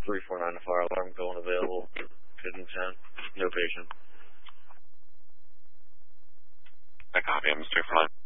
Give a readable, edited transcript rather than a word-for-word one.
349 to fire alarm going available. 1510. No patient. I copy. I'm Mr. 349.